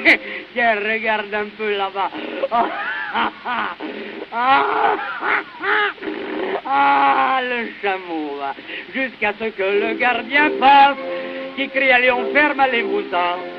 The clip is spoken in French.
Tiens, regarde un peu là-bas. Le chameau va jusqu'à ce que le gardien passe, qui crie allez on ferme, allez-vous-en.